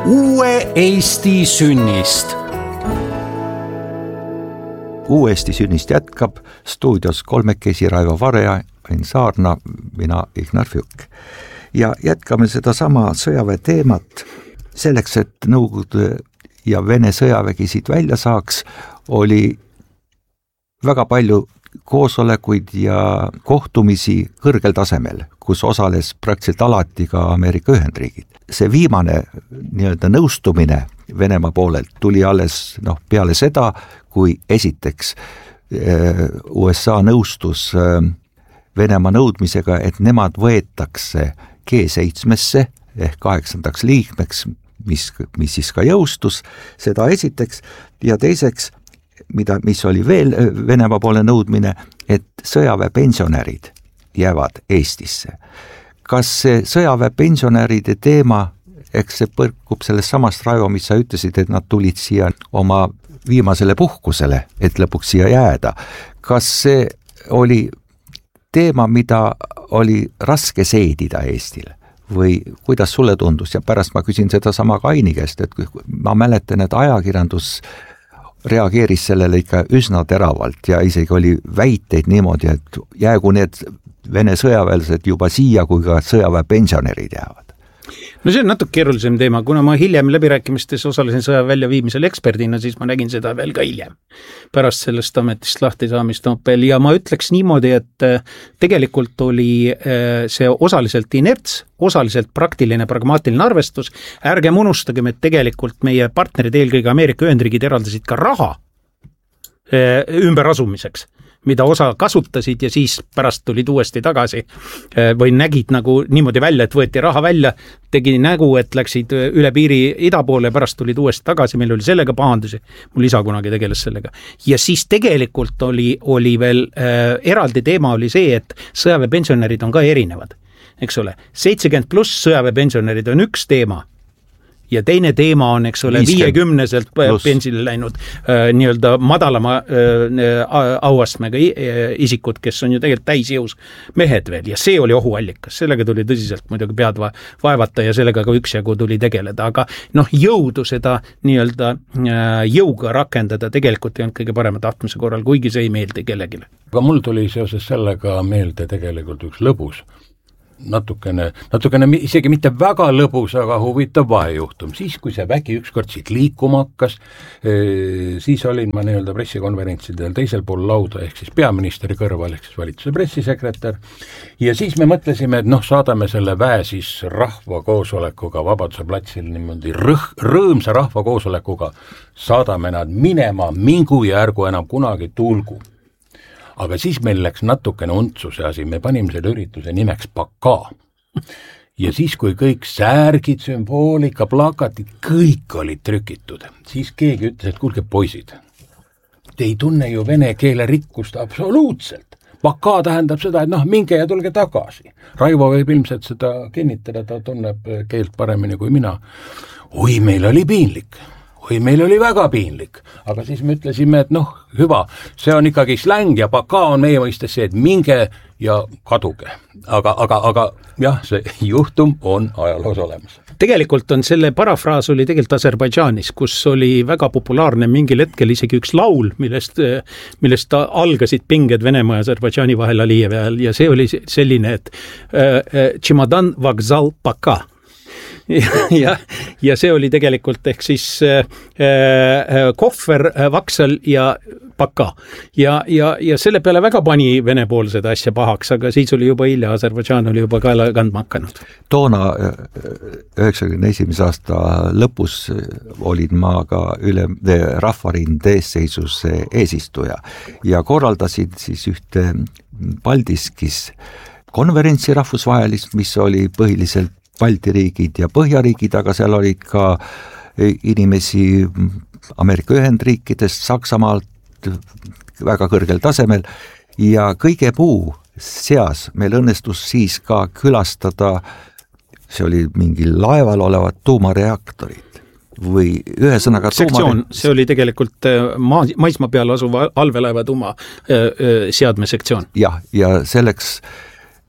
uue Eesti sünnist. Uue Eesti sünnist jätkab stuudios kolmekesi Raivo Vare, Ain Saarna, mina Ignar Fjuk. Ja jätkame seda sama sõjaväe teemat. Selleks, et Nõukogude ja Vene sõjavägi siit välja saaks, oli väga palju koosolekuid ja kohtumisi kõrgel tasemel, kus osales praktiliselt alati ka Ameerika Ühendriigid. See viimane nii-öelda nõustumine Venemaa poolelt tuli alles peale seda, kui esiteks USA nõustus Venemaa nõudmisega, et nemad võetakse G7-sse ehk 8. liikmeks, mis siis ka jõustus, seda esiteks, ja teiseks, mis oli veel Venemaa poole nõudmine, et sõjaväepensionärid jäävad Eestisse. Kas see sõjaväepensionäride teema, eks see põrkub sellest samast, Raivo, mis sa ütlesid, et nad tulid siia oma viimasele puhkusele, et lõpuks siia jääda. Kas see oli teema, mida oli raske seedida Eestile? Või kuidas sulle tundus? Ja pärast ma küsin seda sama Kaini käest, et ma mäletan, et ajakirjandus reageeris sellele ikka üsna teravalt ja isegi oli väiteid niimoodi, et jäägu need Vene sõjaväelased juba siia, kui ka sõjaväepensionärid jäävad. No see on natuke keerulisem teema, kuna ma hiljem läbirääkimistes osalesin sõja väljaviimisel eksperdina, siis ma nägin seda veel ka hiljem pärast sellest ametist lahti saamist Nopel ja ma ütleks niimoodi, et tegelikult oli see osaliselt inerts, osaliselt praktiline, pragmaatiline arvestus. Ärgem unustagem, et tegelikult meie partnerid, eelkõige Ameerika Ühendriigid eraldasid ka raha ümberasumiseks, mida osa kasutasid ja siis pärast tulid uuesti tagasi või nägid nagu niimoodi välja, et võeti raha välja, tegi nägu, et läksid üle piiri ida poole, pärast tulid uuesti tagasi, meil oli sellega pahandusi, mul isa kunagi tegeles sellega. Ja siis tegelikult oli veel eraldi teema oli see, et sõjaväepensionärid on ka erinevad, eks ole, 70 pluss sõjaväepensionärid on üks teema, ja teine teema on, eks ole, 50-selt pensionile läinud nii-öelda madalama auastmega isikud, kes on ju tegelikult täisjõus mehed veel, ja see oli ohuallikas, sellega tuli tõsiselt muidugi pead vaevata ja sellega ka üksjagu tuli tegeleda, aga jõudu seda nii-öelda jõuga rakendada tegelikult ei olnud kõige parema tahtmise korral, kuigi see ei meeldi kellegile. Aga mul tuli seoses sellega meelde tegelikult üks lõbus, natukene isegi mitte väga lõbus, aga huvitav vahejuhtum. Siis, kui see vägi ükskord siit liikuma hakkas, siis olin ma nii-öelda pressikonverentsidel teisel pool lauda, ehk siis peaministri kõrval, ehk siis valitsuse pressisekretär. Ja siis me mõtlesime, et saadame selle väe siis rahvakoosolekuga Vabaduse platsil niimoodi rõõmsa rahvakoosolekuga, saadame nad minema, mingu ja ärgu enam kunagi tulgu. Aga siis meil läks natukene untsuse asi, me panime selle ürituse nimeks Baka. Ja siis, kui kõik särgid, sümboolika, plakatid, kõik olid trükitud, siis keegi ütles, et kuulge poisid, te ei tunne ju vene keele rikkust absoluutselt. Baka tähendab seda, et minge ja tulge tagasi. Raivo võib ilmselt seda kinnitada, ta tunneb keelt paremini kui mina. Oi, meil oli piinlik. Või meil oli väga piinlik, aga siis me ütlesime, et hüva, see on ikkagi släng ja Baka on meie mõistes see, et minge ja kaduge. Aga jah, see juhtum on ajaloos olemas. Tegelikult on selle parafraas oli tegelikult Aserbaidžaanis, kus oli väga populaarne mingil hetkel isegi üks laul, millest algasid pinged Venemaa ja Aserbaidžaani vahel Alijevi ajal ja see oli selline, et Tšemadan Vokzal Baka. Ja see oli tegelikult ehk siis kohver, vaksel ja Baka. Ja selle peale väga pani Vene pool seda asja pahaks, aga siis oli juba hilja, Aserbaidžaan oli juba kaela kandma hakanud. Toona 91. aasta lõpus olin ma ka üle Rahvarinde eesseisus eesistuja ja korraldasin siis ühte Paldiskis konverentsi rahvusvahelist, mis oli põhiliselt Balti riigid ja Põhjariigid, aga seal olid ka inimesi Ameerika Ühendriikidest, Saksamaalt väga kõrgel tasemel ja kõige puu seas meil õnnestus siis ka külastada, see oli mingil laeval olevat tuumareaktorid või ühesõnaga sektsioon, see oli tegelikult maismaa peal asuva allveelaeva tuuma seadme sektsioon. Ja selleks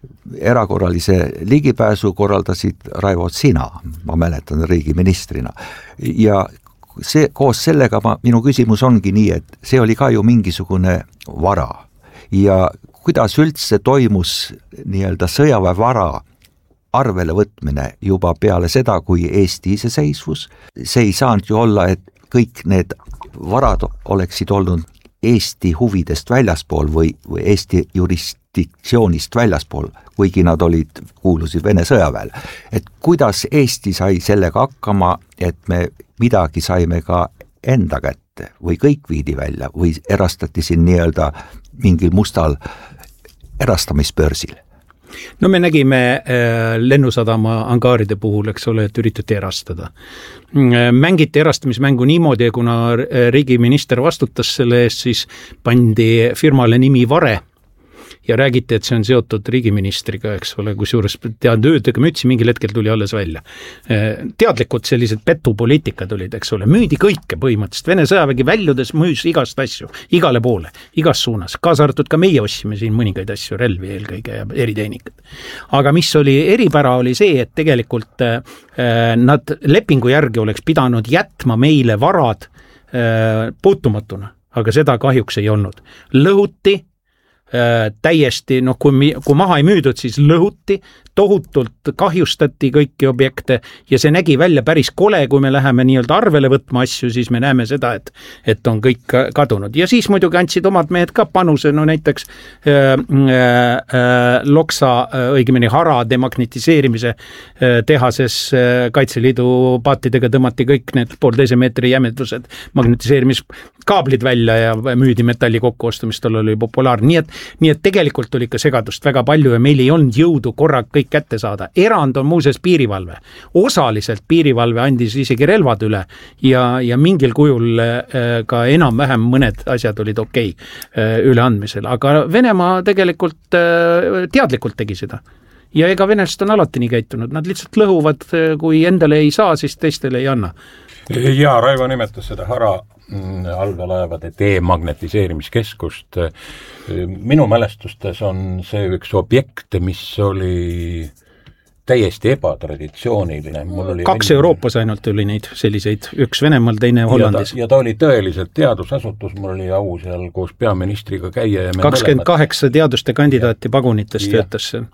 erakorralise ligipääsu korraldasid Raivo sina, ma mäletan riigiministrina, ja see, koos sellega minu küsimus ongi nii, et see oli ka ju mingisugune vara ja kuidas üldse toimus nii-öelda sõjaväevara arvele võtmine juba peale seda, kui Eesti iseseisvus, see ei saanud ju olla, et kõik need varad oleksid olnud Eesti huvidest väljaspool või Eesti jurisdiktsioonist väljaspool, kuigi nad kuulusid Vene sõjaväele. Et kuidas Eesti sai sellega hakkama, et me midagi saime ka enda kätte või kõik viidi välja või erastati siin nii-öelda mingil mustal erastamisbörsil? No me nägime lennusadama angaaride puhul, eks ole, et üritati erastada. Mängiti erastamismängu niimoodi, kuna riigiminister vastutas selle eest, siis pandi firmale nimi Vare ja räägiti, et see on seotud riigiministriga, eks ole, kusjuures töödega mütsi mingil hetkel tuli alles välja. Teadlikud sellised petupoliitikad olid, eks ole, müüdi kõike põhimõtteliselt. Vene sõjavägi väljudes müüs igast asju, igale poole, igas suunas. Kaasa arvatud ka meie ossime siin mõningaid asju, relvi eelkõige ja eritehnikat. Aga mis oli eripära, oli see, et tegelikult nad lepingu järgi oleks pidanud jätma meile varad puutumatuna, aga seda kahjuks ei olnud. Lõhuti täiesti, kui maha ei müüdud, siis lõhuti, tohutult kahjustati kõiki objekte ja see nägi välja päris kole, kui me läheme nii-öelda arvele võtma asju, siis me näeme seda, et on kõik kadunud. Ja siis muidugi andsid omad mehed ka panuse, no näiteks Loksa, õigemini Hara demagnetiseerimise tehases Kaitseliidu paatidega tõmmati kõik need 1,5 meetri jämedused magnetiseerimiskaablid välja ja müüdi metalli kokkuostu, mis tal oli populaarne. Nii et tegelikult oli ka segadust väga palju ja meil ei olnud jõudu korra kõik kätte saada. Erand on muuseas piirivalve. Osaliselt piirivalve andis isegi relvad üle ja mingil kujul ka enam-vähem mõned asjad olid okei üleandmisel. Aga Venemaa tegelikult teadlikult tegi seda. Ja ega venelased on alati nii käitunud. Nad lihtsalt lõhuvad, kui endale ei saa, siis teistele ei anna. Ja Raivo nimetas seda Hara allveelaevade demagnetiseerimiskeskust. Minu mälestustes on see üks objekt, mis oli täiesti ebatraditsiooniline. Kaks Euroopas ainult oli neid selliseid, üks Venemaal, teine Hollandis. Ja ta oli tõeliselt teadusasutus, mul oli au seal koos peaministriga käia. Ja 28 teaduste kandidaati pagunitest töötas seal.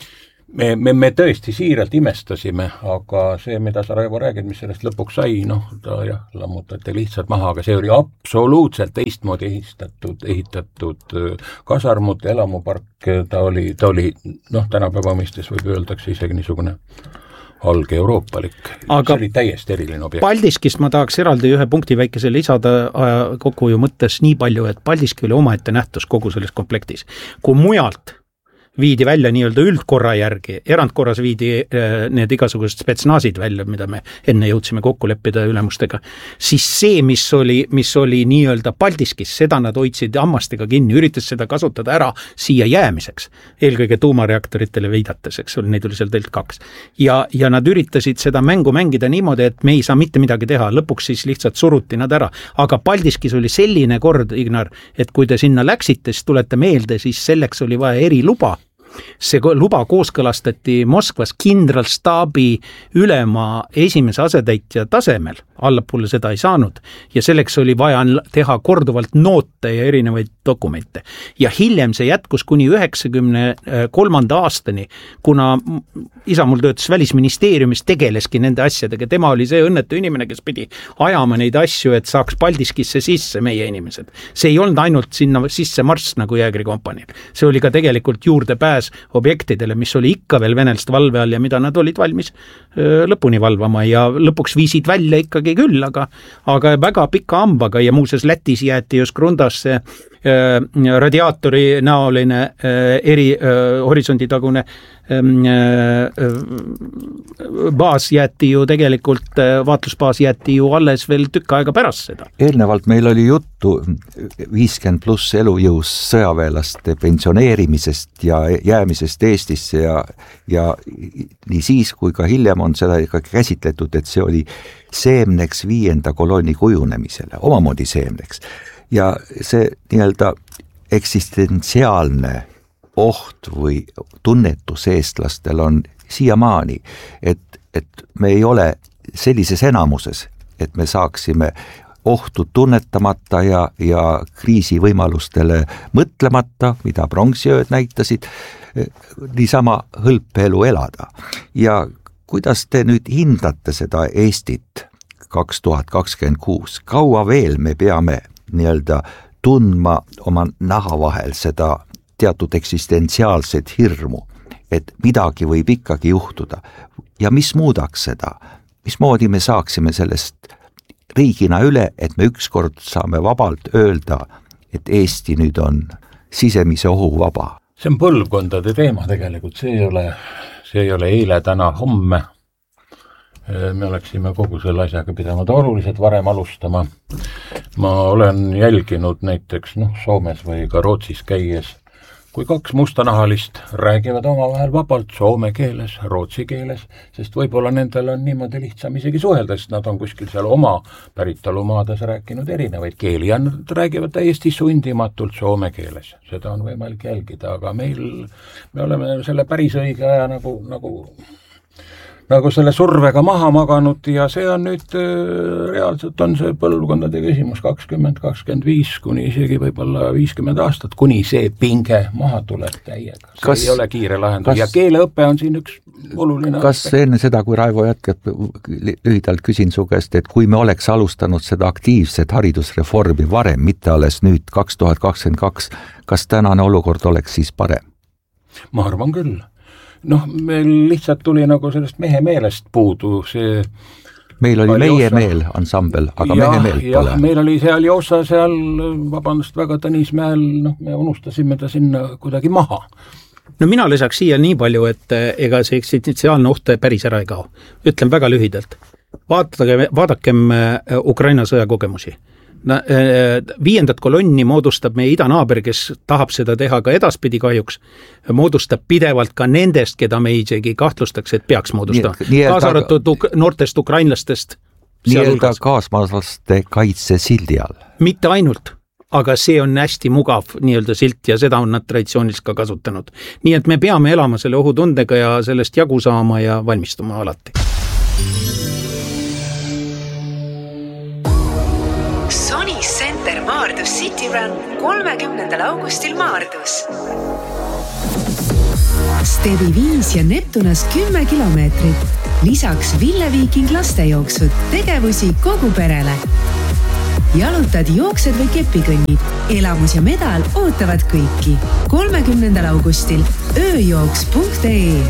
Me tõesti siiralt imestasime, aga see, mida sa, Raivo, räägid, mis sellest lõpuks sai, ta lammutati lihtsalt maha, aga see oli absoluutselt teistmoodi ehitatud kasarmut, elamupark, ta oli tänapäeva mõistes võib öeldakse isegi niisugune alg-euroopalik. See oli täiesti eriline objekt. Paldiskist ma tahaks eraldi ühe punkti väikese lisada kokkuhoiu mõttes nii palju, et Paldiski oli omaette nähtus kogu selles komplektis. Kui mujalt viidi välja nii-öelda üldkorra järgi, erandkorras viidi need igasugused spetsnaasid välja, mida me enne jõudsime kokku leppida ülemustega, siis see, mis oli nii-öelda Paldiskis, seda nad hoidsid hammastega kinni, üritas seda kasutada ära siia jäämiseks, eelkõige tuumareaktoritele viidates, eks oli, neid oli seal teilt 2. Ja nad üritasid seda mängu mängida niimoodi, et me ei saa mitte midagi teha, lõpuks siis lihtsalt suruti nad ära. Aga Paldiskis oli selline kord, Ignar, et kui te sinna läksite, siis tulete meelde, siis selleks oli vaja eriluba. See luba kooskõlastati Moskvas kindralstaabi ülema esimese asetäitja tasemel, allapoole seda ei saanud ja selleks oli vaja teha korduvalt noote ja erinevaid dokumente. Ja hiljem see jätkus kuni 93. aastani, kuna isa mul töötas välisministeeriumis, tegeleski nende asjadega, tema oli see õnnetu inimene, kes pidi ajama neid asju, et saaks Paldiskisse sisse meie inimesed. See ei olnud ainult sinna sisse marss nagu Jäägri kompaniil, see oli ka tegelikult juurdepääs objektidele, mis oli ikka veel venelaste valve all ja mida nad olid valmis lõpuni valvama ja lõpuks viisid välja ikkagi küll, aga väga pika hambaga ja muuseas Lätis jäeti just Grundasse radiaatori näoline horisonditagune baas jäeti ju tegelikult, vaatlusbaas jäeti ju alles veel tükk aega pärast seda. Eelnevalt meil oli juttu 50+ elujõus sõjaväelaste pensioneerimisest ja jäämisest Eestisse ja nii siis kui ka hiljem on seda ikka käsitletud, et see oli seemneks 5. kolonni kujunemisele, omamoodi seemneks. Ja see nii-öelda eksistentsiaalne oht või tunnetus eestlastel on siiamaani, et me ei ole sellises enamuses, et me saaksime ohtu tunnetamata ja kriisi võimalustele mõtlemata, mida pronksiööd näitasid, niisama hõlpelu elada. Ja kuidas te nüüd hindate seda Eestit 2026? Kaua veel me peame nii-öelda tundma oma naha vahel seda teatud eksistentsiaalset hirmu, et midagi võib ikkagi juhtuda? Ja mis muudaks seda? Mismoodi me saaksime sellest riigina üle, et me ükskord saame vabalt öelda, et Eesti nüüd on sisemise ohu vaba? See on põlvkondade teema tegelikult, see ei ole eile, täna, homme. Me oleksime kogu selle asjaga pidanud oluliselt varem alustama. Ma olen jälginud näiteks Soomes või ka Rootsis käies, kui kaks mustanahalist räägivad omavahel vabalt soome keeles, rootsi keeles, sest võib-olla nendel on niimoodi lihtsam isegi suhelda, sest nad on kuskil seal oma päritolumaades rääkinud erinevaid keeli ja nad räägivad täiesti sundimatult soome keeles. Seda on võimalik jälgida, aga me oleme selle päris õige aja nagu selle survega maha maganud ja see on nüüd reaalselt on see põlvkondade küsimus 20-25 kuni isegi võib-olla 50 aastat, kuni see pinge maha tuleb täiega. See ei ole kiire lahendus ja keeleõpe on siin üks oluline Kas aspekt. Enne seda, kui Raivo jätkab, lühidalt küsin su käest, et kui me oleks alustanud seda aktiivset haridusreformi varem, mitte alles nüüd 2022, kas tänane olukord oleks siis parem? Ma arvan küll. Meil lihtsalt tuli nagu sellest mehe meelest puudu see... Meil oli meie meel ansambel, aga mehe meelt pole. Meil oli seal Joosa, seal, vabandust, väga Tõnismäel, me unustasime ta sinna kuidagi maha. Mina lisaks siia nii palju, et ega see eksistentsiaalne oht päris ära ei kao. Ütlen väga lühidalt. Vaadakem Ukraina sõjakogemusi. 5. kolonni moodustab meie idanaaber, kes tahab seda teha ka edaspidi kahjuks, moodustab pidevalt ka nendest, keda me isegi kahtlustaks, et peaks moodustama. Kaasa arvatud noortest ukrainlastest. Nii-öelda kaasmaalaste kaitse sildi all. Mitte ainult, aga see on hästi mugav nii-öelda silt ja seda on nad traditsiooniliselt ka kasutanud. Nii et me peame elama selle ohutundega ja sellest jagu saama ja valmistuma alati. Maardus City Run 30. augustil Maardus. Stevi 5 ja Neptunast 10 kilomeetrit. Lisaks Ville Viiking lastejooksud, tegevusi kogu perele. Jalutad, jooksed või kepikõnnid. Elamus ja medal ootavad kõiki. 30. augustil ööjooks.ee.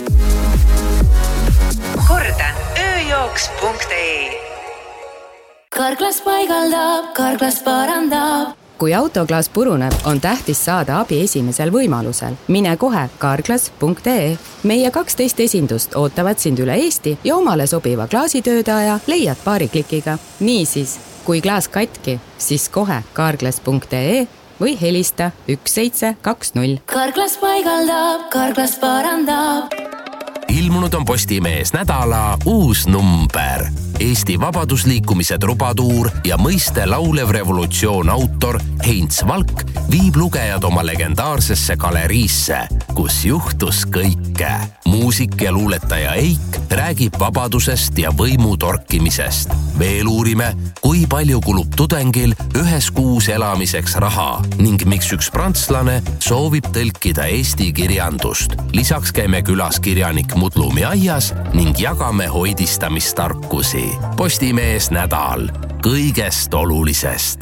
Kordan, ööjooks.ee. Karklas paigaldab, Karklas parandab. Kui autoklaas puruneb, on tähtis saada abi esimesel võimalusel. Mine kohe karklas.ee. Meie 12 esindust ootavad sind üle Eesti ja omale sobiva klaasitöödaja leiad paari klikiga. Niisiis, kui klaas katki, siis kohe karklas.ee või helista 1720. Karklas paigaldab, Karklas parandab. Ilmunud on Postimees nädala uus number. Eesti vabadusliikumise trubatuur ja mõiste laulev revolutsioon autor Heinz Valk viib lugejad oma legendaarsesse galeriisse, kus juhtus kõike. Muusik ja luuletaja Eik räägib vabadusest ja võimu torkimisest. Veel uurime, kui palju kulub tudengil ühes kuus elamiseks raha ning miks üks prantslane soovib tõlkida eesti kirjandust. Lisaks käime külas kirjanik Mudlumi aias ning jagame hoidistamistarkusi. Postimees nädal kõigest olulisest.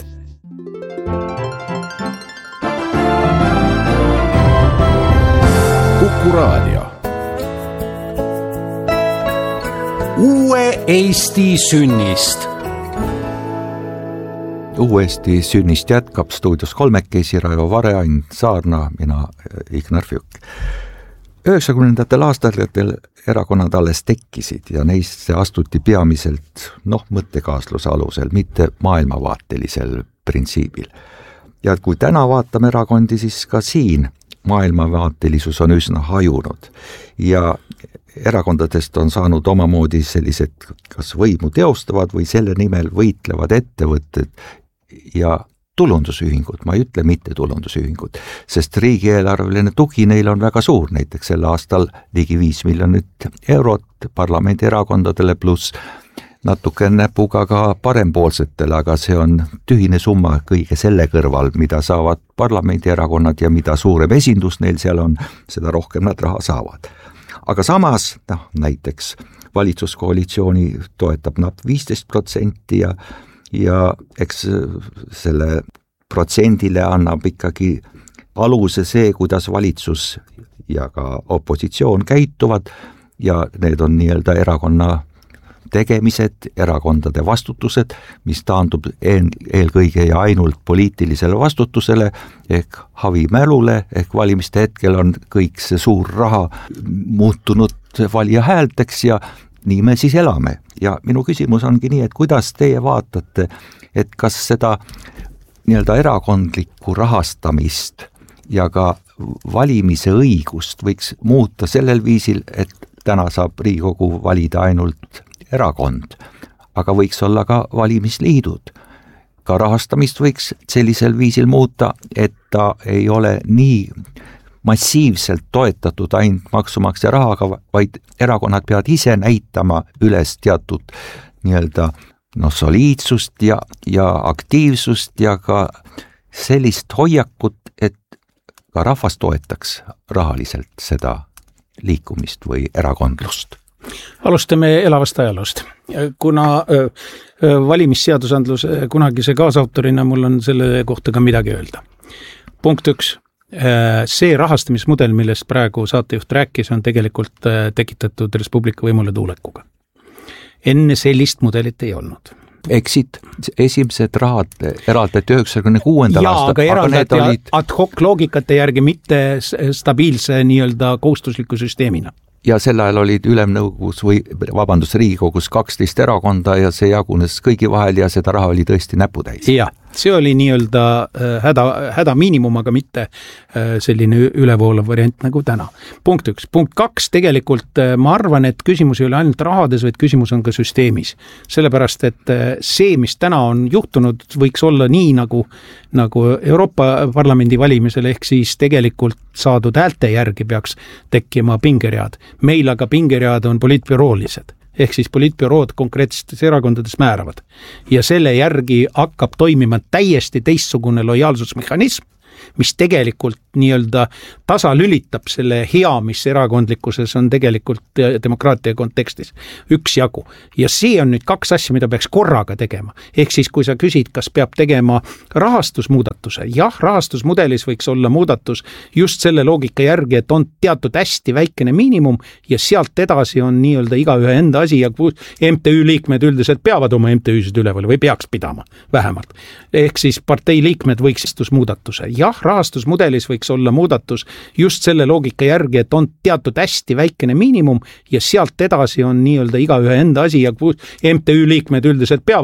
Kuku Raadio. Uue Eesti sünnist. Uuesti sünnist jätkab stuudios kolmekesi Raivo Vare, Ain Saarna, mina Ignar Fjuk. 90. aastatel erakonnad alles tekkisid ja neisse astuti peamiselt mõttekaasluse alusel, mitte maailmavaatelisel printsiibil. Ja kui täna vaatame erakondi, siis ka siin maailmavaatelisus on üsna hajunud ja erakondadest on saanud omamoodi sellised kas võimu teostavad või selle nimel võitlevad ettevõtted ja tulundusühingud, ma ei ütle mitte tulundusühingud, sest riigieelarveline tugi neil on väga suur, näiteks sel aastal ligi 5 miljonit eurot parlamendierakondadele pluss natuke näpuga ka parempoolsetele, aga see on tühine summa kõige selle kõrval, mida saavad parlamendierakonnad ja mida suurem esindus neil seal on, seda rohkem nad raha saavad. Aga samas, näiteks valitsuskoalitsiooni toetab napp 15% ja eks selle protsendile annab ikkagi aluse see, kuidas valitsus ja ka opositsioon käituvad ja need on nii-öelda erakonna tegemised, erakondade vastutused, mis taandub eelkõige ja ainult poliitilisele vastutusele ehk havimälule, ehk valimiste hetkel on kõik see suur raha muutunud valija häälteks ja nii me siis elame. Ja minu küsimus ongi nii, et kuidas teie vaatate, et kas seda nii-öelda erakondlikku rahastamist ja ka valimise õigust võiks muuta sellel viisil, et täna saab Riigikogu valida ainult erakond, aga võiks olla ka valimisliidud. Ka rahastamist võiks sellisel viisil muuta, et ta ei ole nii massiivselt toetatud ainult maksumaksja rahaga, vaid erakonnad peavad ise näitama üles teatud nii-öelda soliidsust ja aktiivsust ja ka sellist hoiakut, et ka rahvas toetaks rahaliselt seda liikumist või erakondlust. Alustame elavast ajaloost. Kuna valimisseadusandluse kunagise kaasautorina mul on selle kohta ka midagi öelda. Punkt 1. See rahastamismudel, millest praegu saatejuht rääkis, on tegelikult tekitatud Res Publica võimule tuulekuga. Enne sellist mudelit ei olnud. Eksid, esimesed rahad eraldati 96. aastal. Aga eraldati ad hoc loogikate järgi mitte stabiilse nii-öelda kohustusliku süsteemina. Ja sel ajal olid ülemnõukogus Riigikogus 12 erakonda ja see jagunes kõigi vahel ja seda raha oli tõesti näputäis. Ja, see oli nii-öelda häda miinimum, aga mitte selline ülevoolav variant nagu täna. Punkt 1. Punkt 2. Tegelikult ma arvan, et küsimus ei ole ainult rahades, vaid küsimus on ka süsteemis. Sellepärast, et see, mis täna on juhtunud, võiks olla nii nagu Euroopa Parlamendi valimisel, ehk siis tegelikult saadud häälte järgi peaks tekkima pingeread. Meil aga pingeread on poliitbüroolised, ehk siis poliitbürood konkreetsetes erakondades määravad. Ja selle järgi hakkab toimima täiesti teistsugune lojaalsusmehhanism, mis tegelikult nii-öelda tasalülitab selle hea, mis erakondlikkuses on tegelikult demokraatia kontekstis üksjagu. Ja see on nüüd 2 asja, mida peaks korraga tegema. Ehk siis, kui sa küsid, kas peab tegema rahastusmuudatuse, jah, rahastusmudelis võiks olla muudatus just selle loogika järgi, et on teatud hästi väikene miinimum ja sealt edasi on nii-öelda igaühe enda asi ja MTÜ liikmed üldiselt peavad oma MTÜ-sid üleval või peaks pidama vähemalt. Ehk siis partei liikmed võiks rahastusmuudatuse. Jah, rahastusmudelis võiks olla muudatus just selle loogika järgi, et on teatud hästi väikene miinimum ja sealt edasi on nii-öelda igaühe enda asi ja MTÜ liikmed üldiselt peavad